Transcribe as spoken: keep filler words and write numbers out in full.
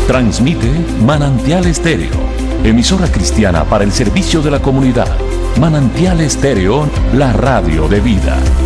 Transmite Manantial Estéreo, emisora cristiana para el servicio de la comunidad. Manantial Estéreo, la radio de vida.